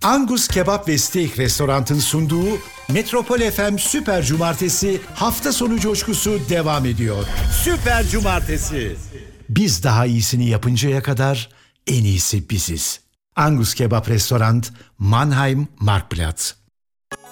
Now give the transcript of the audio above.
Angus Kebap ve Steak Restorant'ın sunduğu Metropol FM Süper Cumartesi hafta sonu coşkusu devam ediyor. Süper Cumartesi. Biz daha iyisini yapıncaya kadar en iyisi biziz. Angus Kebap Restorant, Mannheim Marktplatz.